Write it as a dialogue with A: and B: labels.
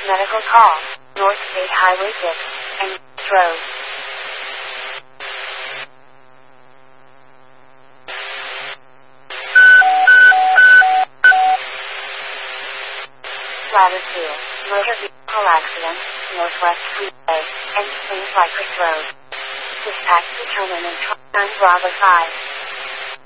A: medical call, North State Highway 6, and Road. Ladder 2, motor vehicle accident, Northwest Freeway, and Springs Cypress Road. Dispatch determinant 9 Bravo 5.